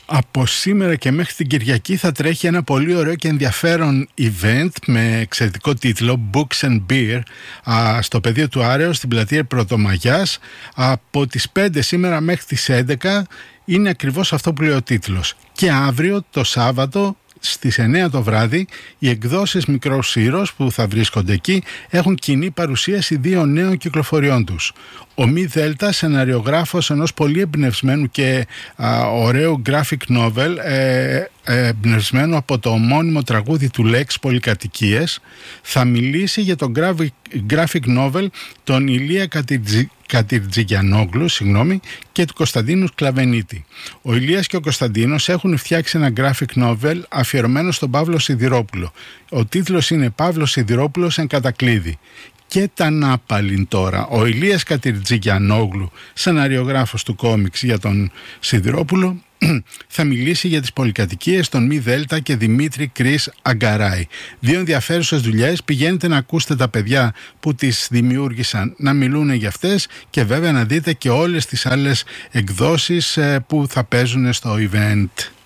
Από σήμερα και μέχρι την Κυριακή θα τρέχει ένα πολύ ωραίο και ενδιαφέρον event με εξαιρετικό τίτλο Books and Beer στο πεδίο του Άρεως στην πλατεία Πρωτομαγιάς από τις 5 σήμερα μέχρι τις 11. Είναι ακριβώς αυτό που λέει ο τίτλος. Και αύριο το Σάββατο στις 9 το βράδυ οι εκδόσεις Μικρός Ήρος που θα βρίσκονται εκεί έχουν κοινή παρουσίαση 2 νέων κυκλοφοριών τους. Ο Μη Δέλτα, σεναριογράφος ενός πολύ εμπνευσμένου και ωραίου graphic novel, εμπνευσμένο από το ομώνυμο τραγούδι του Lex Πολυκατοικίες, θα μιλήσει για το graphic novel των Ηλία Κατυρτζηγιανόγλου και του Κωνσταντίνου Σκλαβενίτη. Ο Ηλίας και ο Κωνσταντίνος έχουν φτιάξει ένα graphic novel αφιερωμένο στον Παύλο Σιδηρόπουλο. Ο τίτλος είναι «Παύλος Σιδηρόπουλος εν κατακλείδη». Και τα νάπαλιν τώρα. Ο Ηλίας Κατυρτζηγιανόγλου, σεναριογράφος του κόμιξ για τον Σιδηρόπουλο, θα μιλήσει για τις πολυκατοικίες των Μη Δέλτα και Δημήτρη Κρίς Αγκαράη. 2 ενδιαφέρουσες δουλειές. Πηγαίνετε να ακούσετε τα παιδιά που τις δημιούργησαν να μιλούν για αυτές και βέβαια να δείτε και όλες τις άλλες εκδόσεις που θα παίζουν στο event.